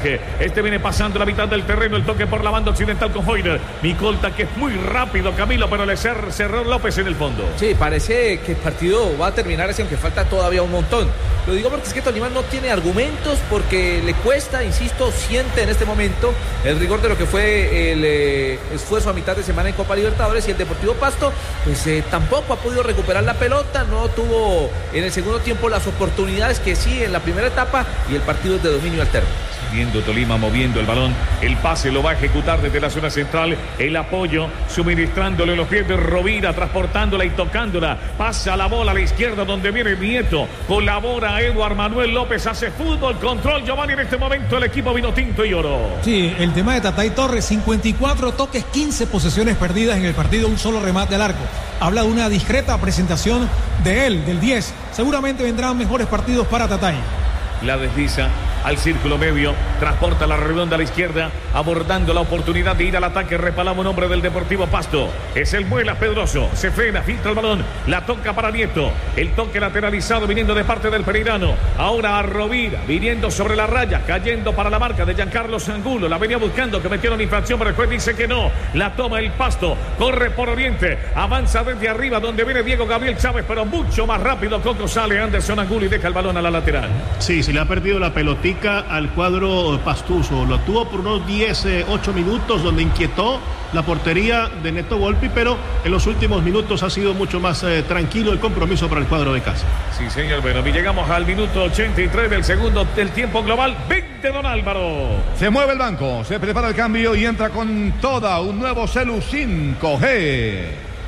Serge. Este viene pasando la mitad del terreno. El toque por la banda occidental con Hoyder. Micolta, que es muy rápido, Camilo, pero le cerró López en el fondo. Sí, parece que el partido va a terminar así, aunque falta todavía un montón. Lo digo porque es que Tolima no tiene argumentos, porque le cuesta, insisto, siente en este momento el rigor de lo que fue el esfuerzo a mitad de semana en Copa Libertadores, y el Deportivo Pasto pues tampoco ha podido recuperar la pelota, no tuvo en el segundo tiempo las oportunidades que sí en la primera etapa, y el partido es de dominio alterno. Viendo Tolima moviendo el balón, el pase lo va a ejecutar desde la zona central, el apoyo suministrándole los pies de Rovira, transportándola y tocándola, pasa la bola a la izquierda donde viene Nieto, colabora Eduard Manuel López, hace fútbol, control Giovanni, en este momento el equipo vino tinto y oro. Sí, el tema de Tatay Torres, 54 toques, 15 posesiones perdidas en el partido, un solo remate al arco. Habla de una discreta presentación de él, del 10. Seguramente vendrán mejores partidos para Tatay. La desliza al círculo medio, transporta la redonda a la izquierda, abordando la oportunidad de ir al ataque. Repalaba un hombre del Deportivo Pasto, es el Muela Pedroso, se frena, filtra el balón, la toca para Nieto, el toque lateralizado viniendo de parte del pereirano, ahora a Rovira, viniendo sobre la raya, cayendo para la marca de Giancarlo Angulo, la venía buscando, que metieron infracción, pero el juez dice que no, la toma el Pasto, corre por Oriente, avanza desde arriba donde viene Diego Gabriel Chávez, pero mucho más rápido Coco, sale Anderson Angulo y deja el balón a la lateral. Sí, se le ha perdido la pelotita al cuadro pastuso, lo tuvo por unos 8 minutos donde inquietó la portería de Neto Volpi, pero en los últimos minutos ha sido mucho más tranquilo el compromiso para el cuadro de casa. Sí, señor, bueno, y llegamos al minuto 83 del segundo del tiempo global. 20, don Álvaro. Se mueve el banco, se prepara el cambio y entra con toda un nuevo Celu 5G.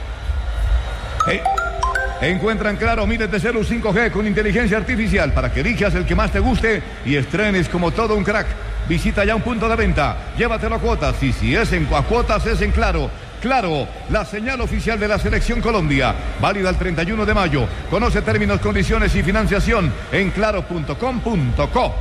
Encuentran Claro miles de Celu 5G con inteligencia artificial para que elijas el que más te guste y estrenes como todo un crack. Visita ya un punto de venta, llévatelo a cuotas, y si es a cuotas es en Claro. Claro, la señal oficial de la Selección Colombia, válida el 31 de mayo. Conoce términos, condiciones y financiación en claro.com.co.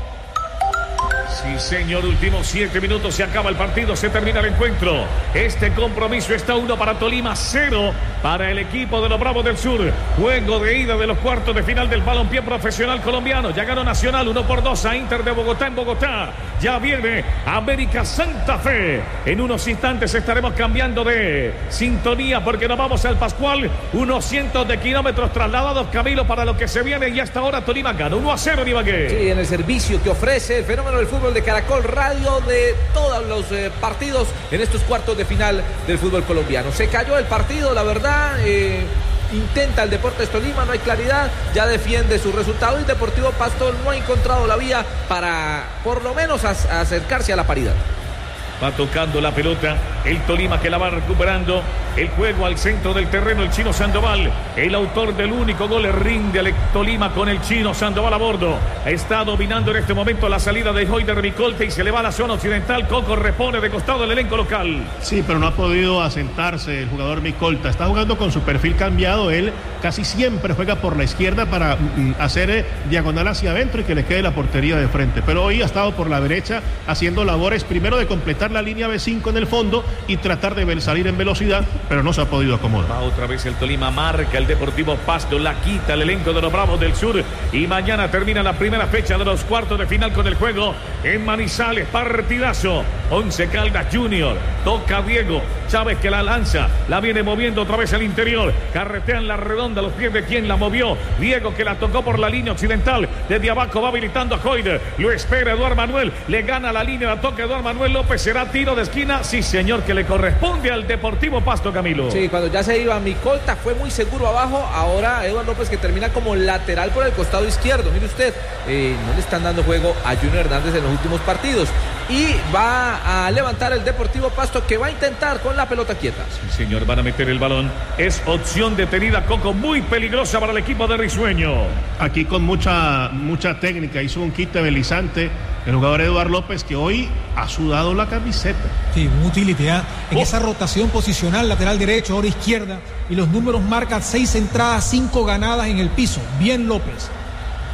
Sí, señor, últimos 7 minutos, se acaba el partido, se termina el encuentro. Este compromiso está 1 para Tolima, 0 para el equipo de los Bravos del Sur. Juego de ida de los cuartos de final del balompié profesional colombiano. Ya ganó Nacional 1-2 a Inter de Bogotá en Bogotá. Ya viene América Santa Fe. En unos instantes estaremos cambiando de sintonía porque nos vamos al Pascual. Unos cientos de kilómetros trasladados, Camilo, para lo que se viene, y hasta ahora Tolima gana 1-0 en Ibagué. Sí, en el servicio que ofrece el fenómeno del fútbol de Caracol Radio de todos los partidos en estos cuartos de final del fútbol colombiano. Se cayó el partido, la verdad. Intenta el Deportes Tolima, no hay claridad, ya defiende su resultado, y Deportivo Pasto no ha encontrado la vía para por lo menos acercarse a la paridad. Va tocando la pelota el Tolima, que la va recuperando. El juego al centro del terreno, el Chino Sandoval, el autor del único gol, rinde al Tolima con el Chino Sandoval a bordo. Está dominando en este momento la salida de Hoyder Micolta y se le va a la zona occidental. Coco repone de costado el elenco local. Sí, pero no ha podido asentarse el jugador Micolta. Está jugando con su perfil cambiado. Él casi siempre juega por la izquierda para hacer diagonal hacia adentro y que le quede la portería de frente. Pero hoy ha estado por la derecha haciendo labores, primero de completar la línea B5 en el fondo y tratar de salir en velocidad, pero no se ha podido acomodar. Va otra vez el Tolima, marca el Deportivo Pasto, la quita el elenco de los Bravos del Sur, y mañana termina la primera fecha de los cuartos de final con el juego en Manizales. Partidazo. Once Caldas Junior, toca Diego Chávez, que la lanza, la viene moviendo otra vez al interior, carretean la redonda, los pies de quien la movió, Diego, que la tocó por la línea occidental, desde abajo va habilitando a Hoyder, lo espera Eduard Manuel, le gana la línea, la toca Eduard Manuel López, será tiro de esquina, sí señor, que le corresponde al Deportivo Pasto, Camilo. Sí, cuando ya se iba Micolta fue muy seguro abajo, ahora Eduard López, que termina como lateral por el costado izquierdo. Mire usted, no le están dando juego a Junior Hernández en los últimos partidos, y va a levantar el Deportivo Pasto, que va a intentar con la pelota quieta. Sí señor, van a meter el balón, es opción detenida, Coco, muy peligrosa para el equipo de Risueño. Aquí con mucha técnica, hizo un quite belizante el jugador Eduard López, que hoy ha sudado la camiseta. Sí, una utilidad en esa rotación posicional, lateral derecho, ahora izquierda, y los números marcan 6 entradas, 5 ganadas en el piso. Bien López.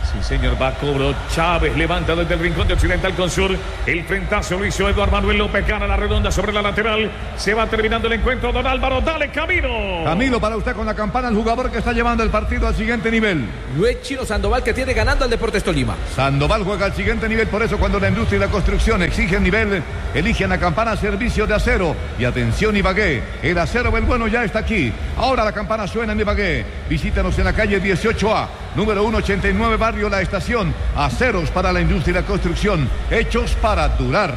Sí, señor, va a cobro. Chávez levanta desde el rincón de Occidental con Sur. El frentazo lo hizo Eduardo Manuel López. Gana la redonda sobre la lateral. Se va terminando el encuentro. Don Álvaro, dale Camilo. Camilo, para usted con la campana, el jugador que está llevando el partido al siguiente nivel. Luis Chino Sandoval, que tiene ganando al Deportes Tolima. Sandoval juega al siguiente nivel, por eso cuando la industria y la construcción exigen nivel, eligen la campana servicio de acero. Y atención Ibagué, el acero del bueno ya está aquí. Ahora la campana suena en Ibagué. Visítanos en la calle 18A, número 189, barrio La Estación. Aceros para la industria y la construcción, hechos para durar.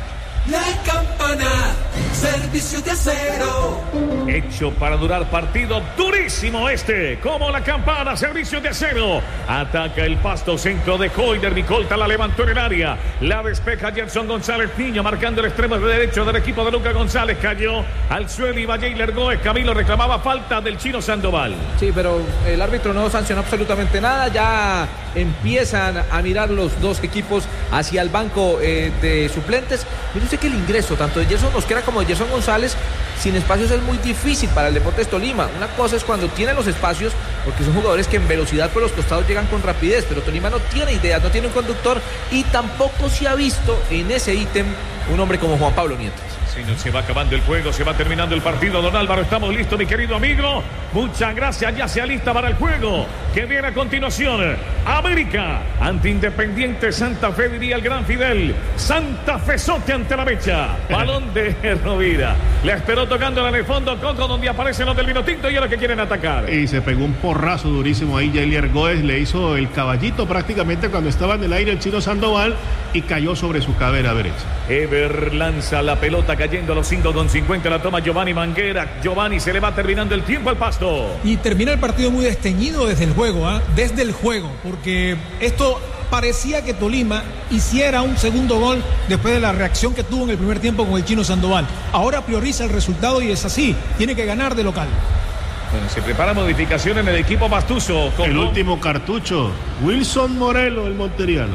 La campana, servicio de acero. Hecho para durar, partido durísimo este. Como la campana, servicio de acero. Ataca el Pasto, centro de Hoyder. Micolta la levantó en el área. La despeja Gerson González Niño, marcando el extremo derecho del equipo de Lucas González. Cayó al suelo y Jailer Gómez. Camilo reclamaba falta del Chino Sandoval. Sí, pero el árbitro no sancionó absolutamente nada. Ya empiezan a mirar los dos equipos hacia el banco de suplentes. Mire usted que el ingreso tanto de Gerson Mosquera como de Gerson González sin espacios es muy difícil para el Deportes Tolima. Una cosa es cuando tiene los espacios, porque son jugadores que en velocidad por los costados llegan con rapidez, pero Tolima no tiene ideas, no tiene un conductor y tampoco se ha visto en ese ítem un hombre como Juan Pablo Nieto. Señor, se va acabando el juego, se va terminando el partido. Don Álvaro, estamos listos, mi querido amigo. Muchas gracias, ya se alista para el juego que viene a continuación. América ante Independiente Santa Fe, diría el gran Fidel. Santa Fezote ante la mecha. Balón de Rovira. Le esperó tocándola en el fondo, Coco, donde aparecen los del Vinotinto y ahora que quieren atacar. Y se pegó un porrazo durísimo ahí. Jailer Gómez le hizo el caballito prácticamente cuando estaba en el aire el Chino Sandoval y cayó sobre su cadera derecha. Ever lanza la pelota cayendo a los 5:50. La toma Giovanni Manguera. Giovanni, se le va terminando el tiempo al Pasto. Y termina el partido muy desteñido desde el juego, desde el juego, porque esto parecía que Tolima hiciera un segundo gol después de la reacción que tuvo en el primer tiempo con el Chino Sandoval. Ahora prioriza el resultado y es así, tiene que ganar de local. Bueno, se prepara modificación en el equipo pastuso. El último cartucho, Wilson Morelo, el monteriano.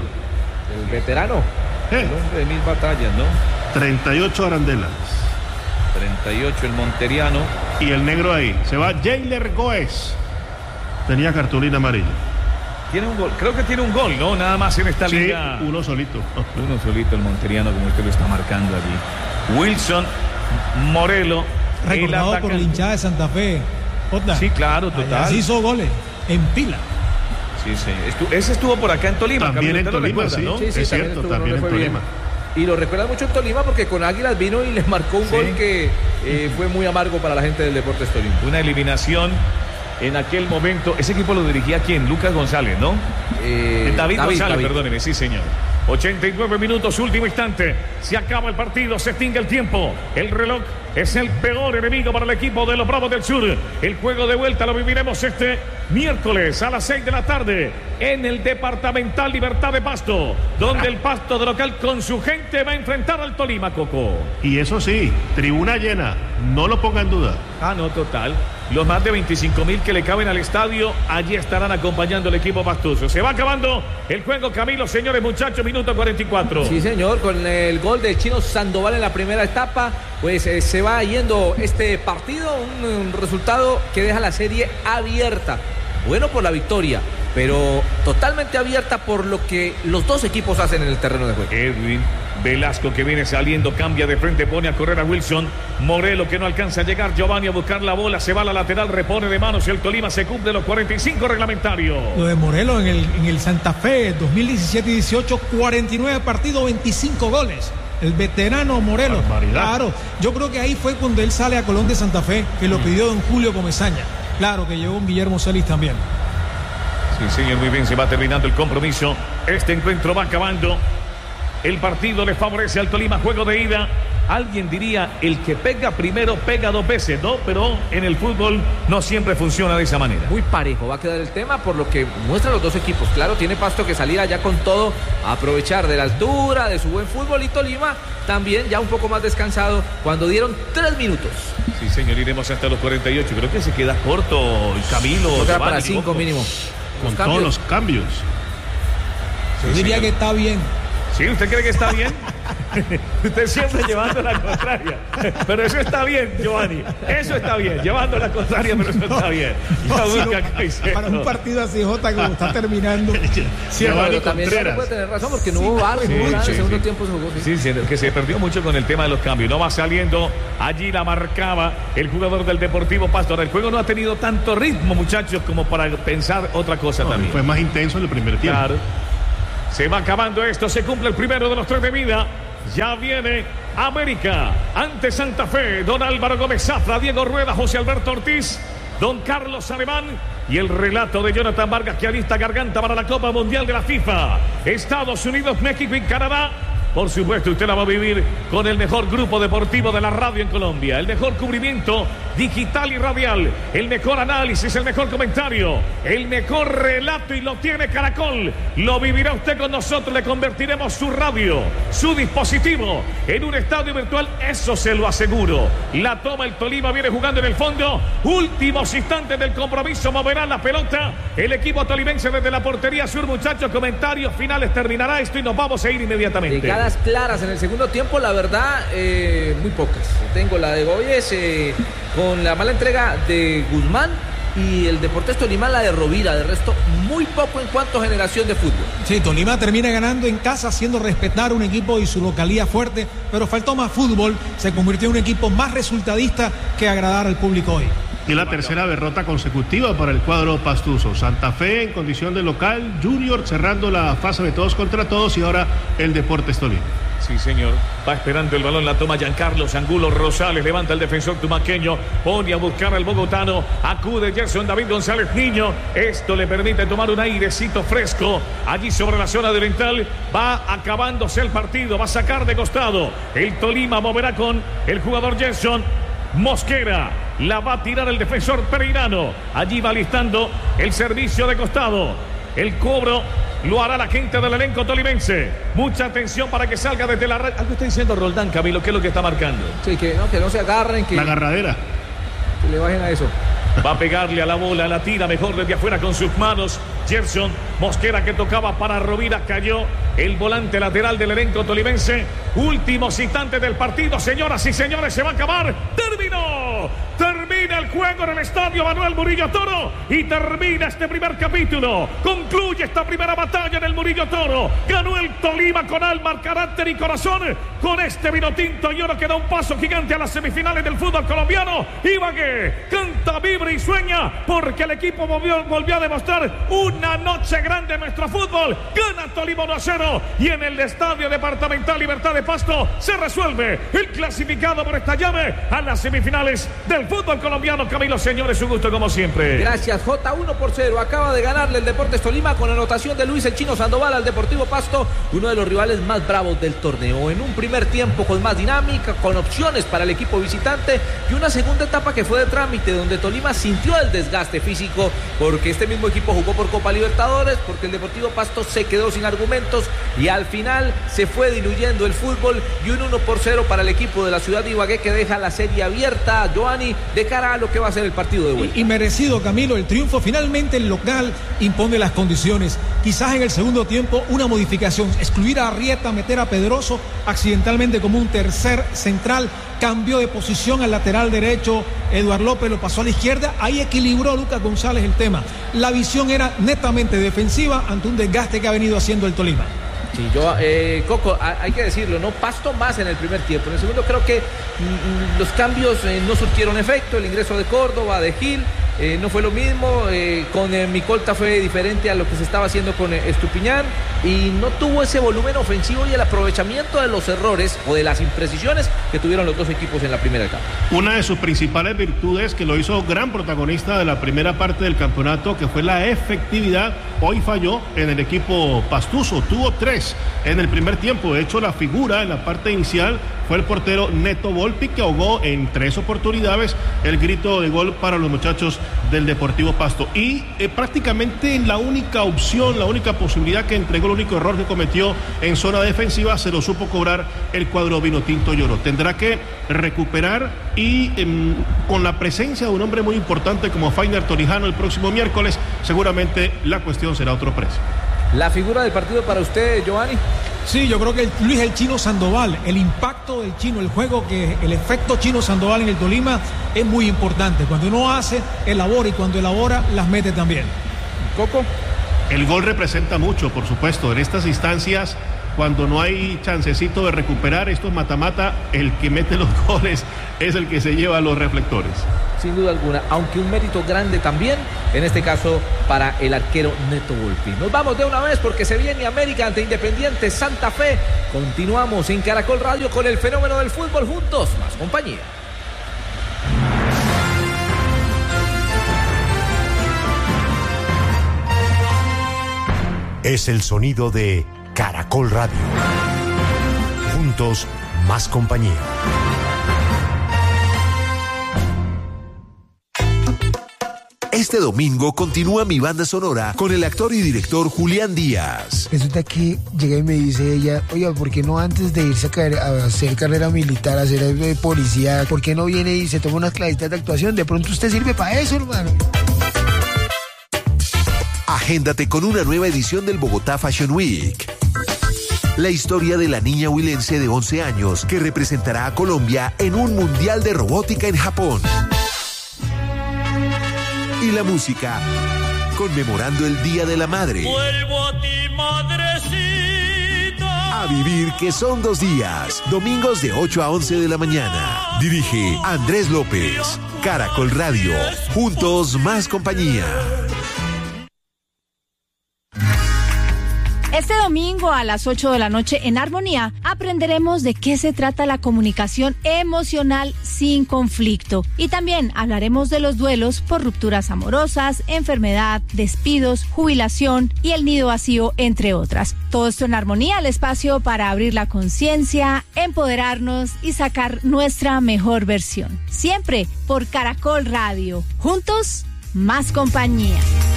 El veterano, el hombre de 1000 batallas, ¿no? 38 arandelas. 38 el monteriano. Y el negro ahí. Se va Jailer Gómez. Tenía cartulina amarilla. Tiene un gol, creo que tiene un gol, ¿no? Nada más en esta liga. Uno solito. Uno solito el monteriano, como usted lo está marcando allí. Wilson Morelo. Recordado por la hinchada de Santa Fe. Otra. Sí, claro, total. Así hizo goles en pila. Sí, sí. Ese estuvo por acá en Tolima. También en Tolima, recuerda, sí. ¿no? Sí, es cierto, también en Tolima. Y lo recuerda mucho en Tolima porque con Águilas vino y le marcó un gol que fue muy amargo para la gente del Deportes Tolima. Una eliminación en aquel momento. Ese equipo lo dirigía ¿quién? Lucas González, ¿no? David González, perdóneme, sí señor. 89 minutos, último instante. Se acaba el partido, se extingue el tiempo. El reloj es el peor enemigo para el equipo de los Bravos del Sur. El juego de vuelta lo viviremos este miércoles a las 6 de la tarde en el Departamental Libertad de Pasto, donde el Pasto de local con su gente va a enfrentar al Tolima, Coco. Y eso sí, tribuna llena, no lo ponga en duda. Ah, no, total. Los más de 25,000 que le caben al estadio, allí estarán acompañando al equipo pastuso. Se va acabando el juego, Camilo, señores, muchachos, minuto 44. Sí, señor, con el gol del Chino Sandoval en la primera etapa, pues se va yendo este partido, un resultado que deja la serie abierta. Bueno por la victoria, pero totalmente abierta por lo que los dos equipos hacen en el terreno de juego. Edwin Velasco que viene saliendo, cambia de frente, pone a correr a Wilson Morelo que no alcanza a llegar, Giovanni a buscar la bola, se va a la lateral, repone de manos y el Tolima se cumple los 45 reglamentarios. Lo de Morelo en el Santa Fe 2017 y 18, 49 partidos, 25 goles. El veterano Morelo. Barbaridad. Claro, yo creo que ahí fue cuando él sale a Colón de Santa Fe, que lo pidió don Julio Comesaña. Claro que llegó un Guillermo Celis también. Sí, señor, muy bien, se va terminando el compromiso. Este encuentro va acabando. El partido le favorece al Tolima, juego de ida. Alguien diría, el que pega primero pega dos veces, ¿no? Pero en el fútbol no siempre funciona de esa manera. Muy parejo va a quedar el tema por lo que muestran los dos equipos. Claro, tiene Pasto que salir allá con todo, a aprovechar de la altura, de su buen fútbol, y Tolima también ya un poco más descansado cuando dieron 3 minutos. Sí, señor, iremos hasta los 48. Creo que se queda corto el Camilo. Queda para 5 mínimo. Con todos los cambios. Yo diría que está bien. ¿Sí? ¿Usted cree que está bien? Usted siempre llevando la contraria. Pero eso está bien, Giovanni. Eso está bien. Llevando la contraria, pero eso está bien. Para un partido así, Jota, como está terminando. Sí, pero también no puede tener razón porque no hubo VAR, en el segundo tiempo se jugó. Sí, que se perdió mucho con el tema de los cambios. No va saliendo, allí la marcaba el jugador del Deportivo Pasto. Ahora, el juego no ha tenido tanto ritmo, muchachos, como para pensar otra cosa también. Fue más intenso en el primer tiempo. Claro. Se va acabando esto, se cumple el primero de los 3 de vida. Ya viene América ante Santa Fe. Don Álvaro Gómez Zafra, Diego Rueda, José Alberto Ortiz, Don Carlos Alemán y el relato de Jonathan Vargas, que alista garganta para la Copa Mundial de la FIFA. Estados Unidos, México y Canadá. Por supuesto, usted la va a vivir con el mejor grupo deportivo de la radio en Colombia. El mejor cubrimiento digital y radial. El mejor análisis, el mejor comentario. El mejor relato y lo tiene Caracol. Lo vivirá usted con nosotros. Le convertiremos su radio, su dispositivo en un estadio virtual. Eso se lo aseguro. La toma el Tolima, viene jugando en el fondo. Últimos instantes del compromiso. Moverá la pelota el equipo tolimense desde la portería sur. Muchachos, comentarios finales. Terminará esto y nos vamos a ir inmediatamente. Claras en el segundo tiempo, la verdad, muy pocas. Tengo la de Gómez con la mala entrega de Guzmán y el Deportes Tolima la de Rovira. De resto, muy poco en cuanto a generación de fútbol. Sí, Tolima termina ganando en casa, haciendo respetar un equipo y su localía fuerte, pero faltó más fútbol. Se convirtió en un equipo más resultadista que agradar al público hoy. Y la tercera derrota consecutiva para el cuadro pastuso. Santa Fe en condición de local, Junior cerrando la fase de todos contra todos y ahora el Deportes Tolima. Sí, señor. Va esperando el balón, la toma Giancarlo Angulo Rosales, levanta el defensor tumaqueño, pone a buscar al bogotano, acude Gerson David González Niño. Esto le permite tomar un airecito fresco allí sobre la zona oriental. Va acabándose el partido, va a sacar de costado. El Tolima moverá con el jugador Gerson Mosquera. La va a tirar el defensor pereirano. Allí va listando el servicio de costado. El cobro lo hará la gente del elenco tolimense. Mucha atención para que salga desde la red. Algo está diciendo Roldán, Camilo, ¿qué es lo que está marcando? Sí, que no se agarren. La agarradera. Que le bajen a eso. Va a pegarle a la bola, la tira mejor desde afuera con sus manos. Gerson Mosquera, que tocaba para Rovira, cayó el volante lateral del elenco tolimense. Últimos instantes del partido, señoras y señores, se va a acabar. ¡Terminó! Termina el juego en el estadio Manuel Murillo Toro y termina este primer capítulo. Concluye esta primera batalla en el Murillo Toro. Ganó el Tolima con alma, carácter y corazón. Con este vino tinto y oro que da un paso gigante a las semifinales del fútbol colombiano. Ibagué canta, vibra y sueña porque el equipo volvió a demostrar una noche grande en nuestro fútbol. Gana Tolima 1-0 y en el estadio departamental Libertad de Pasto se resuelve el clasificado por esta llave a las semifinales del fútbol colombiano. Camilo, señores, un gusto como siempre. Gracias, J. 1-0. Acaba de ganarle el Deportes Tolima con anotación de Luis el Chino Sandoval al Deportivo Pasto, uno de los rivales más bravos del torneo. En un primer tiempo con más dinámica, con opciones para el equipo visitante y una segunda etapa que fue de trámite, donde Tolima sintió el desgaste físico porque este mismo equipo jugó por Copa Libertadores, porque el Deportivo Pasto se quedó sin argumentos y al final se fue diluyendo el fútbol y un 1-0 para el equipo de la ciudad de Ibagué, que deja la serie abierta, Giovanni, de cara a lo que va a ser el partido de vuelta. Y merecido, Camilo, el triunfo. Finalmente el local impone las condiciones. Quizás en el segundo tiempo una modificación, excluir a Arrieta, meter a Pedroso accidentalmente como un tercer central, cambió de posición al lateral derecho, Eduardo López lo pasó a la izquierda, ahí equilibró Lucas González el tema. La visión era netamente defensiva ante un desgaste que ha venido haciendo el Tolima. Sí, Coco, hay que decirlo, no Pasto más en el primer tiempo. En el segundo creo que los cambios no surtieron efecto. El ingreso de Córdoba, de Gil, no fue lo mismo. Con Micolta fue diferente a lo que se estaba haciendo con Estupiñán y no tuvo ese volumen ofensivo y el aprovechamiento de los errores o de las imprecisiones que tuvieron los dos equipos en la primera etapa. Una de sus principales virtudes, que lo hizo gran protagonista de la primera parte del campeonato, que fue la efectividad, hoy falló en el equipo pastuso. Tuvo 3 en el primer tiempo. De hecho, la figura en la parte inicial fue el portero Neto Volpi, que ahogó en 3 oportunidades el grito de gol para los muchachos del Deportivo Pasto. Y prácticamente la única opción, la única posibilidad que entregó, el único error que cometió en zona defensiva, se lo supo cobrar el cuadro vinotinto y oro. Tendrá que recuperar y con la presencia de un hombre muy importante como Fainer Torijano el próximo miércoles, seguramente la cuestión será otro precio. La figura del partido para usted, Giovanni. Sí, yo creo que Luis, el Chino Sandoval, el impacto del Chino, el efecto Chino Sandoval en el Tolima es muy importante. Cuando uno hace, elabora, y cuando elabora, las mete también. Coco. El gol representa mucho, por supuesto. En estas instancias, cuando no hay chancecito de recuperar estos mata-mata, el que mete los goles es el que se lleva los reflectores. Sin duda alguna, aunque un mérito grande también, en este caso para el arquero Neto Volpi. Nos vamos de una vez porque se viene América ante Independiente Santa Fe. Continuamos en Caracol Radio con el fenómeno del fútbol juntos, más compañía. Es el sonido de Caracol Radio. Juntos, más compañía. Este domingo continúa mi banda sonora con el actor y director Julián Díaz. Resulta que llega y me dice ella, oiga, ¿por qué no antes de irse a hacer carrera militar, a hacer policía, por qué no viene y se toma unas clasitas de actuación? De pronto usted sirve para eso, hermano. Agéndate con una nueva edición del Bogotá Fashion Week. La historia de la niña huilense de 11 años que representará a Colombia en un mundial de robótica en Japón. Y la música, conmemorando el Día de la Madre. Vuelvo a ti, madrecita. A vivir, que son 2 días. Domingos de 8 a 11 de la mañana. Dirige Andrés López. Caracol Radio. Juntos, más compañía. Este domingo a las 8 de la noche en Armonía aprenderemos de qué se trata la comunicación emocional sin conflicto. Y también hablaremos de los duelos por rupturas amorosas, enfermedad, despidos, jubilación y el nido vacío, entre otras. Todo esto en Armonía, el espacio para abrir la conciencia, empoderarnos y sacar nuestra mejor versión. Siempre por Caracol Radio. Juntos, más compañía.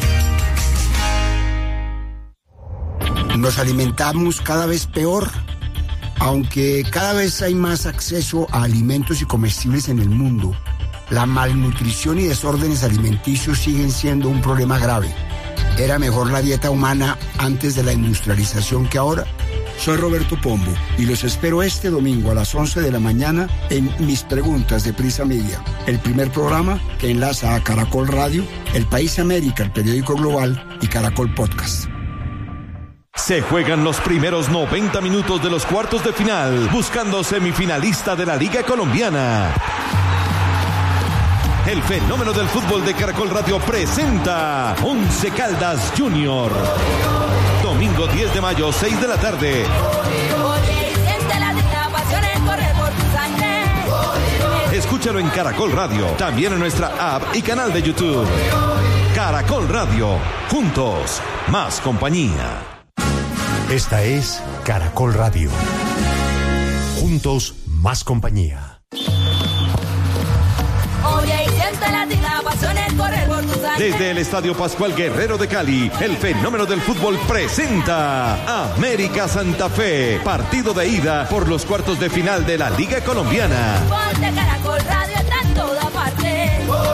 Nos alimentamos cada vez peor, aunque cada vez hay más acceso a alimentos y comestibles en el mundo. La malnutrición y desórdenes alimenticios siguen siendo un problema grave. ¿Era mejor la dieta humana antes de la industrialización que ahora? Soy Roberto Pombo y los espero este domingo a las 11 de la mañana en Mis Preguntas de Prisa Media, el primer programa que enlaza a Caracol Radio, El País América, el periódico global, y Caracol Podcast. Se juegan los primeros 90 minutos de los cuartos de final, buscando semifinalista de la Liga Colombiana. El fenómeno del fútbol de Caracol Radio presenta Once Caldas Junior. Domingo 10 de mayo, 6 de la tarde. Escúchalo en Caracol Radio, también en nuestra app y canal de YouTube. Caracol Radio, juntos, más compañía. Esta es Caracol Radio. Juntos, más compañía. Desde el Estadio Pascual Guerrero de Cali, el fenómeno del fútbol presenta América Santa Fe, partido de ida por los cuartos de final de la Liga Colombiana. Caracol Radio está en toda parte.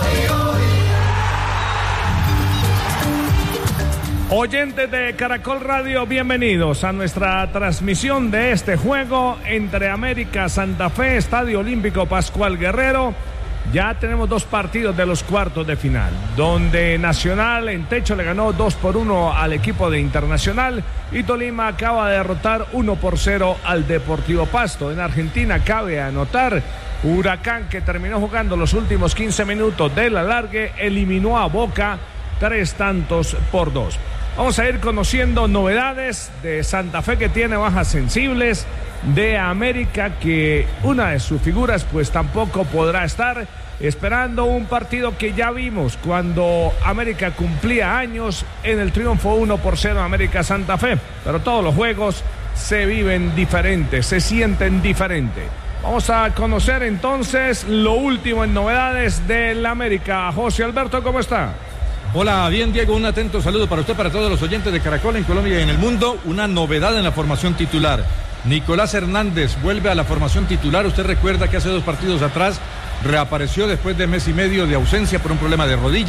Oyentes de Caracol Radio, bienvenidos a nuestra transmisión de este juego entre América Santa Fe, Estadio Olímpico Pascual Guerrero. Ya tenemos 2 partidos de los cuartos de final, donde Nacional en techo le ganó 2-1 al equipo de Internacional y Tolima acaba de derrotar 1-0 al Deportivo Pasto. En Argentina cabe anotar, Huracán, que terminó jugando los últimos 15 minutos del alargue, eliminó a Boca 3-2. Vamos a ir conociendo novedades de Santa Fe, que tiene bajas sensibles, de América, que una de sus figuras pues tampoco podrá estar, esperando un partido que ya vimos cuando América cumplía años en el triunfo 1-0 América Santa Fe. Pero todos los juegos se viven diferentes, se sienten diferentes. Vamos a conocer entonces lo último en novedades del América. José Alberto, ¿cómo está? Hola, bien, Diego, un atento saludo para usted, para todos los oyentes de Caracol en Colombia y en el mundo. Una novedad en la formación titular. Nicolás Hernández vuelve a la formación titular. Usted recuerda que hace 2 partidos atrás reapareció después de mes y medio de ausencia por un problema de rodilla.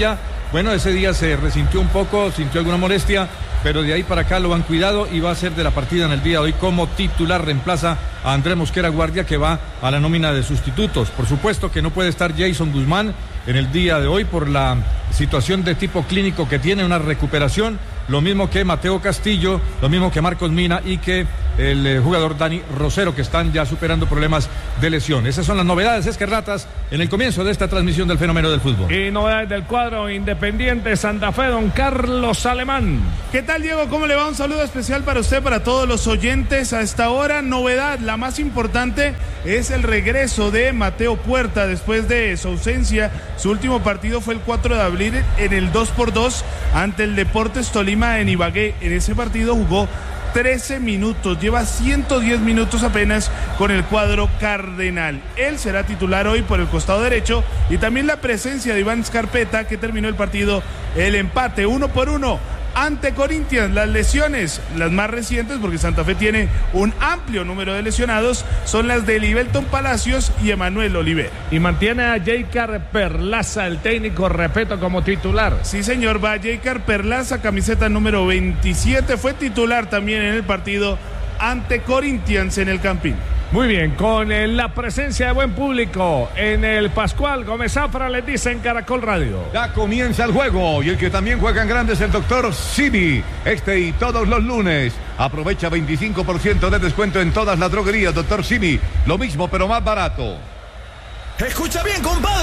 Bueno, ese día se resintió un poco, sintió alguna molestia, pero de ahí para acá lo han cuidado y va a ser de la partida en el día de hoy como titular. Reemplaza a Andrés Mosquera Guardia, que va a la nómina de sustitutos. Por supuesto que no puede estar Jason Guzmán en el día de hoy por la situación de tipo clínico que tiene, una recuperación, lo mismo que Mateo Castillo, lo mismo que Marcos Mina y que el jugador Dani Rosero, que están ya superando problemas de lesión. Esas son las novedades escarlatas en el comienzo de esta transmisión del Fenómeno del Fútbol. Y novedades del cuadro Independiente Santa Fe, don Carlos Alemán. ¿Qué tal, Diego? ¿Cómo le va? Un saludo especial para usted, para todos los oyentes. A esta hora, novedad, la más importante es el regreso de Mateo Puerta después de su ausencia. Su último partido fue el 4 de abril en el 2x2 ante el Deportes Tolima en Ibagué. En ese partido jugó 13 minutos, lleva 110 minutos apenas con el cuadro cardenal. Él será titular hoy por el costado derecho, y también la presencia de Iván Scarpeta, que terminó el partido, el empate 1-1 ante Corinthians. Las lesiones, las más recientes, porque Santa Fe tiene un amplio número de lesionados, son las de Libelton Palacios y Emanuel Oliver. Y mantiene a Jeicar Perlaza, el técnico, repito, como titular. Sí, señor, va Jeicar Perlaza, camiseta número 27, fue titular también en el partido ante Corinthians en el Campín. Muy bien, con la presencia de buen público en el Pascual Gómez Zafra, les dicen Caracol Radio. Ya comienza el juego, y el que también juega en grande es el doctor Simi. Este y todos los lunes aprovecha 25% de descuento en todas las droguerías, doctor Simi. Lo mismo pero más barato. Escucha bien, compadre.